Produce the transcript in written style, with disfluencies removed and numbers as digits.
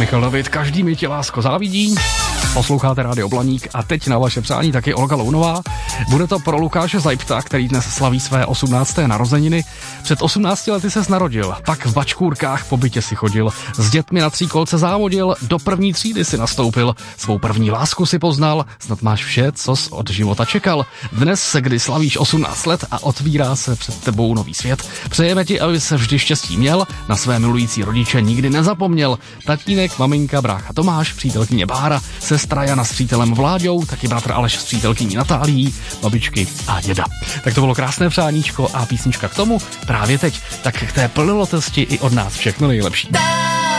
Michal David, každý mi tě, lásko, závidí. Posloucháte Rádio Blaník a teď na vaše přání taky Olga Lounová. Bude to pro Lukáše Zajpta, který dnes slaví své 18. narozeniny. Před 18 lety ses narodil, pak v bačkůrkách po bytě si chodil, s dětmi na tříkolce závodil, do první třídy si nastoupil, svou první lásku si poznal, snad máš vše, cos od života čekal. Dnes se, kdy slavíš 18 let a otvírá se před tebou nový svět, přejeme ti, aby se vždy štěstí měl, na své milující rodiče nikdy nezapomněl. Tatínek, maminka, brácha Tomáš, přítelkyně Bára, sestra Jana s přítelem Vláďou, taky bratr Aleš s přítelkyní Natálií, babičky a děda. Tak to bylo krásné přáníčko a písnička k tomu právě teď. Tak k té plnolotosti i od nás všechno nejlepší.